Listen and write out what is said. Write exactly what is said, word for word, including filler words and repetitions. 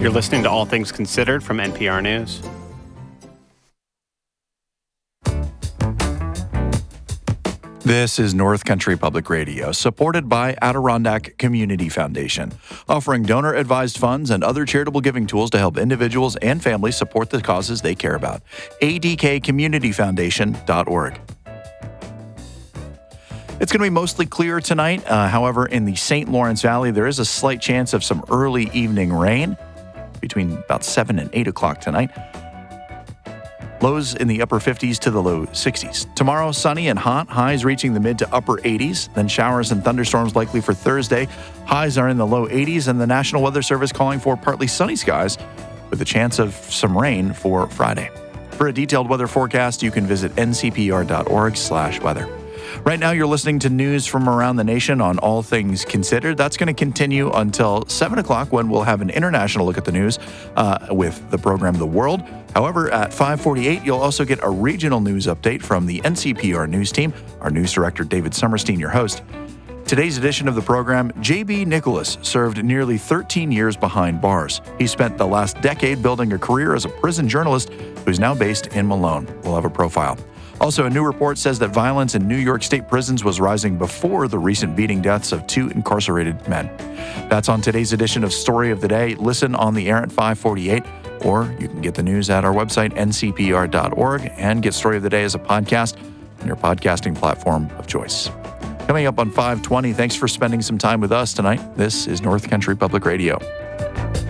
You're listening to All Things Considered from N P R News. This is North Country Public Radio, supported by Adirondack Community Foundation, offering donor-advised funds and other charitable giving tools to help individuals and families support the causes they care about. A D K community foundation dot org. It's going to be mostly clear tonight. Uh, however, in the Saint Lawrence Valley, there is a slight chance of some early evening rain between about seven and eight o'clock tonight. Lows in the upper fifties to the low sixties. Tomorrow, sunny and hot, highs reaching the mid to upper eighties. Then showers and thunderstorms likely for Thursday. Highs are in the low eighties, and the National Weather Service calling for partly sunny skies with a chance of some rain for Friday. For a detailed weather forecast, you can visit N C P R dot org slash weather. Right now, you're listening to news from around the nation on All Things Considered. That's going to continue until seven o'clock when we'll have an international look at the news uh, with the program The World. However, at five forty-eight, you'll also get a regional news update from the N C P R News team. Our news director, David Summerstein, your host. Today's edition of the program, J B Nicholas served nearly thirteen years behind bars. He spent the last decade building a career as a prison journalist who's now based in Malone. We'll have a profile. Also, a new report says that violence in New York State prisons was rising before the recent beating deaths of two incarcerated men. That's on today's edition of Story of the Day. Listen on the air at five forty-eight, or you can get the news at our website, N C P R dot org, and get Story of the Day as a podcast on your podcasting platform of choice. Coming up on five twenty, thanks for spending some time with us tonight. This is North Country Public Radio.